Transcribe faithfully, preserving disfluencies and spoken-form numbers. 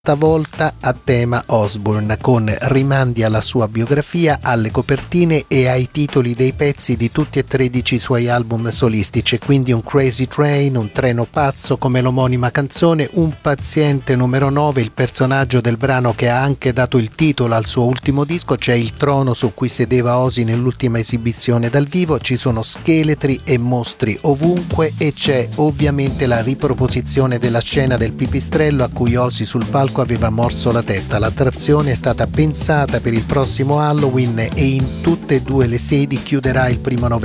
stavolta a tema Osbourne, con rimandi alla sua biografia, alle copertine e ai titoli dei pezzi di tutti e tredici i suoi album solistici, quindi un Crazy Train, un treno pazzo come l'omonima canzone, un paziente numero nove, il personaggio del brano che ha anche dato il titolo al suo ultimo disco, c'è il trono su cui sedeva Ozzy nell'ultima esibizione dal vivo, ci sono scheletri e mostri ovunque e c'è ovviamente la riproposizione della scena del pipistrello a cui Ozzy sul palco aveva morso la testa. L'attrazione è stata pensata per il prossimo Halloween e in tutte e due le sedi chiuderà il primo novembre.